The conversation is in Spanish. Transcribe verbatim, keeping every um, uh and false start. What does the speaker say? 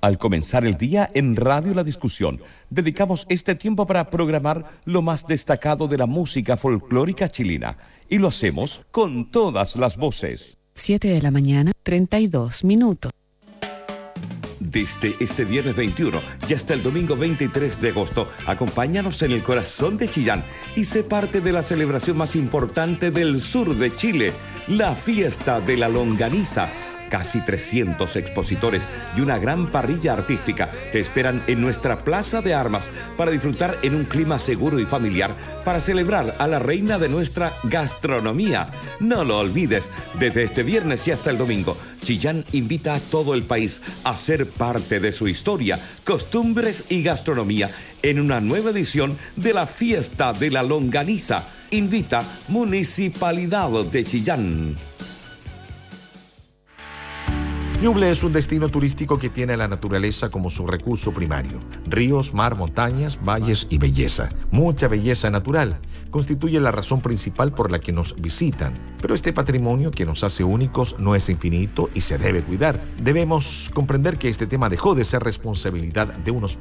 Al comenzar el día en Radio La Discusión, dedicamos este tiempo para programar lo más destacado de la música folclórica chilena y lo hacemos con todas las voces. siete de la mañana, treinta y dos minutos. Desde este viernes veintiuno y hasta el domingo veintitrés de agosto, acompáñanos en el corazón de Chillán y sé parte de la celebración más importante del sur de Chile, la Fiesta de la Longaniza. Casi trescientos expositores y una gran parrilla artística te esperan en nuestra Plaza de Armas para disfrutar en un clima seguro y familiar para celebrar a la reina de nuestra gastronomía. No lo olvides, desde este viernes y hasta el domingo, Chillán invita a todo el país a ser parte de su historia, costumbres y gastronomía en una nueva edición de la Fiesta de la Longaniza. Invita Municipalidad de Chillán. Ñuble es un destino turístico que tiene la naturaleza como su recurso primario. Ríos, mar, montañas, valles y belleza. Mucha belleza natural constituye la razón principal por la que nos visitan. Pero este patrimonio que nos hace únicos no es infinito y se debe cuidar. Debemos comprender que este tema dejó de ser responsabilidad de unos